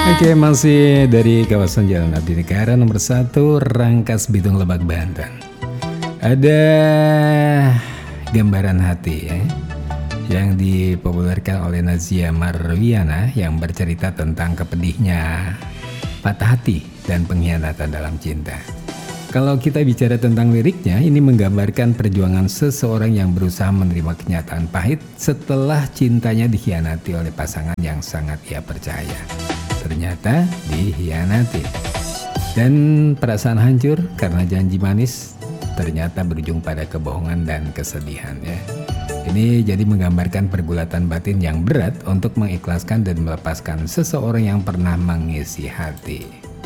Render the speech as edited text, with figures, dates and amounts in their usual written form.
Oke, masih dari kawasan Jalan Abdi Negara nomor 1 Rangkas Bitung Lebak Banten. Ada gambaran hati ya, yang dipopulerkan oleh Nazia Marwiana yang bercerita tentang kepedihnya patah hati dan pengkhianatan dalam cinta. Kalau kita bicara tentang liriknya, ini menggambarkan perjuangan seseorang yang berusaha menerima kenyataan pahit setelah cintanya dikhianati oleh pasangan yang sangat ia percaya. Ternyata dikhianati. Dan perasaan hancur karena janji manis ternyata berujung pada kebohongan dan kesedihan ya. Ini jadi menggambarkan pergulatan batin yang berat untuk mengikhlaskan dan melepaskan seseorang yang pernah mengisi hati.